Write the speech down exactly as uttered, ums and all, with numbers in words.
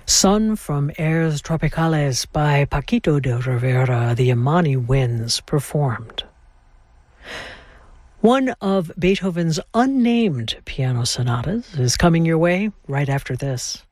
Sun from Airs Tropicales by Paquito de Rivera, the Imani Winds performed. One of Beethoven's unnamed piano sonatas is coming your way right after this.